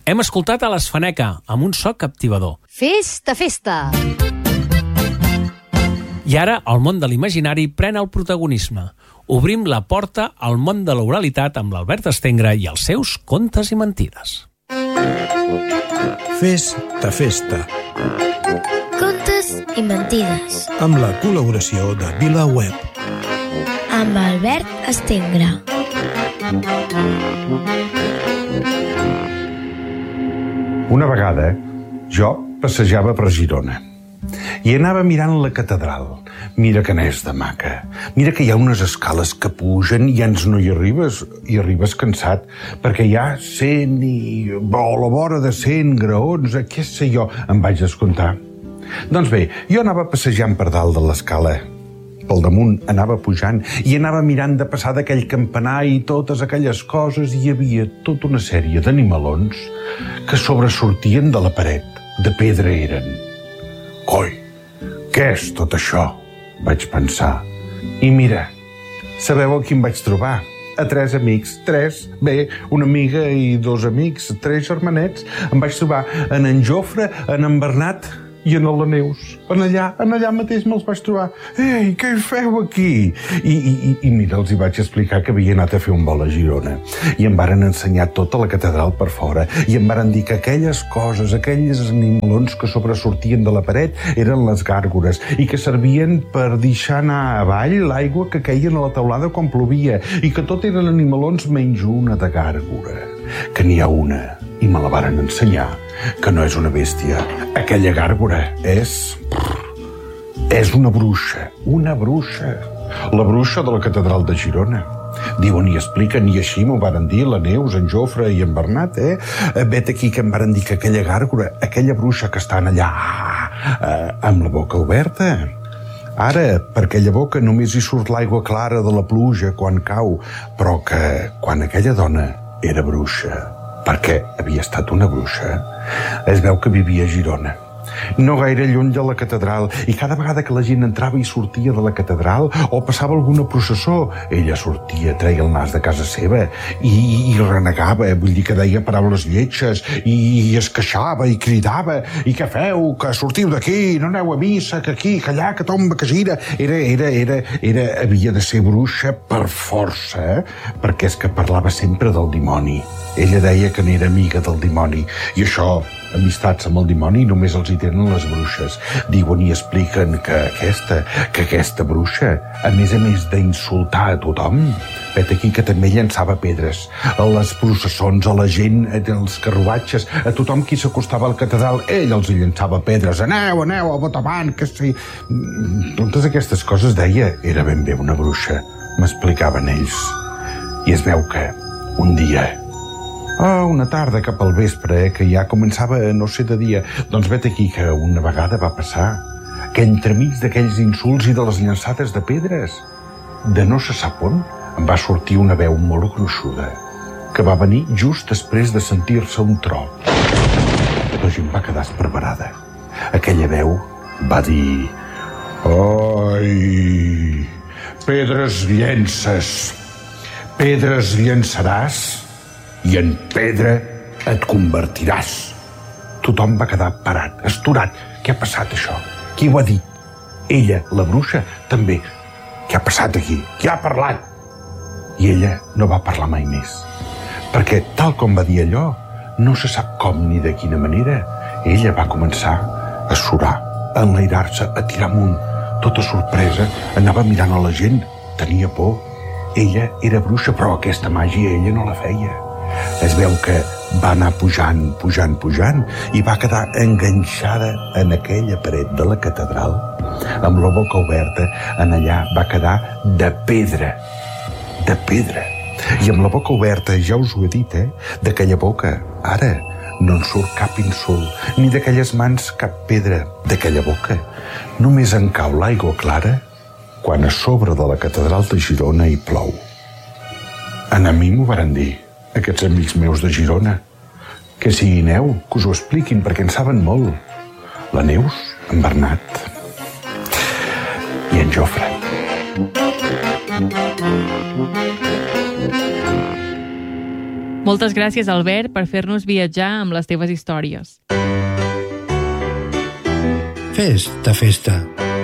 Hem escoltat a l'Esfaneca, amb un so captivador. Festa, festa! I ara el món de l'imaginari pren el protagonisme. Obrim la porta al món de l'oralitat amb l'Albert Estengre i els seus contes i mentides. Festa, festa. Contes i mentides. Amb la col·laboració de VilaWeb. Amb Albert Estengre. Una vegada jo passejava per Girona i anava mirant la catedral. Mira que n'és de maca. Mira que hi ha unes escales que pugen i ans no hi arribes cansat, perquè hi ha 100 i... a la vora de 100 graons, què sé jo, em vaig descomptar. Doncs bé, jo anava passejant per dalt de l'escala. Pel damunt anava pujant i anava mirant de passar d'aquell campanar i totes aquelles coses, i hi havia tota una sèrie d'animalons que sobresortien de la paret. De pedra eren. Coi, què és tot això? Vaig pensar. I mira, sabeu a qui em vaig trobar? A 3 amics. 3, bé, una amiga i 2 amics, 3 germanets. Em vaig trobar en Jofre, en Bernat i en la Neus. En allà mateix me'ls vaig trobar. Ei, què hi feu aquí? I mira, els hi vaig explicar que havia anat a fer un vol a Girona. I em varen ensenyar tota la catedral per fora. I em varen dir que aquelles coses, aquells animalons que sobresortien de la paret eren les gàrgores i que servien per deixar anar avall l'aigua que queien a la teulada quan plovia, i que tot eren animalons menys una de gàrgora. Que n'hi ha una, i me la varen ensenyar, que no és una bèstia. Aquella gàrgora és una bruixa. Una bruixa. La bruixa de la catedral de Girona. Diuen i expliquen, i així m'ho varen dir la Neus, en Jofre i en Bernat, Vet aquí que em varen dir que aquella gàrgora, aquella bruixa que estan allà amb la boca oberta, ara, per aquella boca només hi surt l'aigua clara de la pluja quan cau, però que quan aquella dona era bruixa, perquè havia estat una bruixa, es veu que vivia a Girona, no gaire lluny de la catedral, i cada vegada que la gent entrava i sortia de la catedral o passava alguna processó, ella sortia, treia el nas de casa seva i renegava, vull dir que deia paraules lletges i es queixava i cridava: i què feu, que sortiu d'aquí, no aneu a missa, que aquí, que allà, que tomba, que gira. Havia de ser bruixa per força, perquè és que parlava sempre del dimoni. Ella deia que n'era amiga del dimoni, i això, amistats amb el dimoni, només els hi tenen les bruixes. Diuen i expliquen que aquesta bruixa, a més d'insultar a tothom, vet aquí que també llançava pedres a les processons, a la gent, als carruatges, a tothom qui s'acostava al catedral, ell els hi llançava pedres. Aneu, a Botavant, que sí. Totes aquestes coses deia, era ben bé una bruixa, m'explicaven ells. I es veu que un dia, una tarda cap al vespre, que ja començava no sé de dia, doncs vet aquí que una vegada va passar que entremig d'aquells insults i de les llançades de pedres, de no se sap on, em va sortir una veu molt gruixuda, que va venir just després de sentir-se un tro. La gent va quedar esparverada. Aquella veu va dir: «Ai, pedres llençaràs, i en pedra et convertiràs». Tothom va quedar parat, astorat. Què ha passat, això? Qui ho ha dit? Ella, la bruixa, també. Què ha passat aquí? Qui ha parlat? I ella no va parlar mai més, perquè tal com va dir allò, no se sap com ni de quina manera, ella va començar a surar, a enlairar-se, a tirar amunt. Tota sorpresa, anava mirant a la gent, tenia por. Ella era bruixa, però aquesta màgia ella no la feia. Es veu que va anar pujant i va quedar enganxada en aquella paret de la catedral, amb la boca oberta. En allà va quedar de pedra. I amb la boca oberta, ja us ho he dit, d'aquella boca ara no en surt cap insult, ni d'aquelles mans cap pedra. D'aquella boca només en cau l'aigua clara quan a sobre de la catedral de Girona hi plou. A mi m'ho varen dir aquests amics meus de Girona, que si hi aneu, que us ho expliquin, perquè en saben molt. La Neus, en Bernat i en Jofre. Moltes gràcies, Albert, per fer-nos viatjar amb les teves històries. Festa.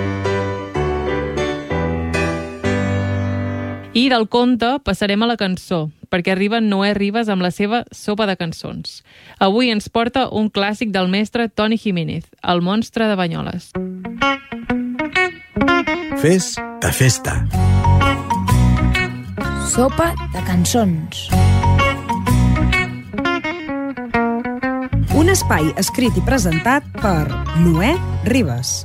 I del conte passarem a la cançó, perquè arriba Noé Ribas amb la seva sopa de cançons. Avui ens porta un clàssic del mestre Toni Jiménez, El monstre de Banyoles. Festa. Sopa de cançons. Un espai escrit i presentat per Noé Ribas.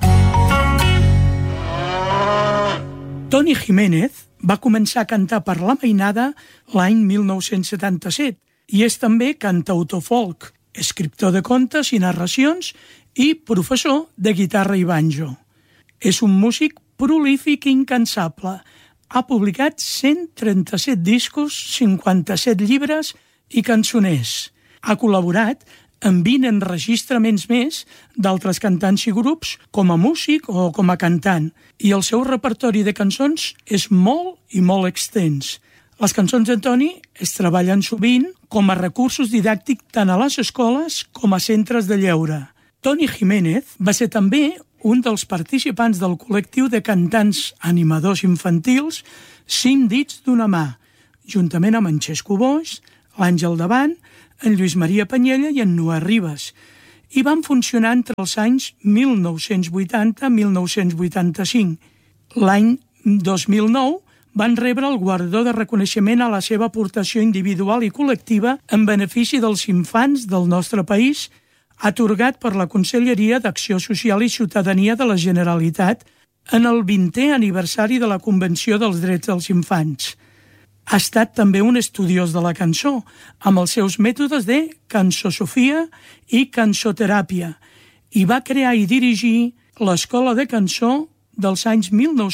Toni Jiménez va començar a cantar per la mainada l'any 1977 i és també cantautor folk, escriptor de contes i narracions i professor de guitarra i banjo. És un músic prolífic i incansable. Ha publicat 137 discos, 57 llibres i cançoners. Ha col·laborat en 20 enregistraments més d'altres cantants i grups com a músic o com a cantant, i el seu repertori de cançons és molt i molt extens. Les cançons de Toni es treballen sovint com a recursos didàctics tant a les escoles com a centres de lleure. Toni Jiménez va ser també un dels participants del col·lectiu de cantants animadors infantils 5 dits d'una mà, juntament amb en Xesco Boix, l'Àngel Davant, en Lluís Maria Panyella i en Noé Ribas, i van funcionar entre els anys 1980 i 1985. L'any 2009 van rebre el guardó de reconeixement a la seva aportació individual i col·lectiva en benefici dels infants del nostre país, atorgat per la Conselleria d'Acció Social i Ciutadania de la Generalitat en el 20è aniversari de la Convenció dels Drets dels Infants. Ha estat també un estudiós de la cançó, amb els seus mètodes de cançosofia i cançoteràpia, i va crear i dirigir l'Escola de Cançó dels anys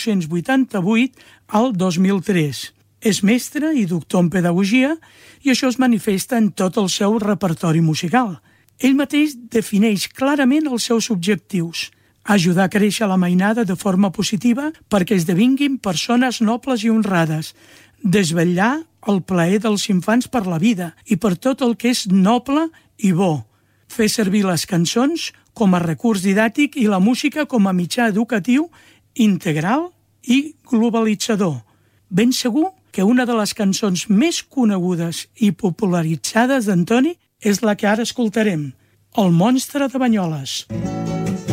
1988 al 2003. És mestre i doctor en pedagogia i això es manifesta en tot el seu repertori musical. Ell mateix defineix clarament els seus objectius: ajudar a créixer la mainada de forma positiva perquè esdevinguin persones nobles i honrades, desvetllar el plaer dels infants per la vida i per tot el que és noble i bo, fer servir les cançons com a recurs didàctic i la música com a mitjà educatiu integral i globalitzador. Ben segur que una de les cançons més conegudes i popularitzades d'en Toni és la que ara escoltarem, El monstre de Banyoles.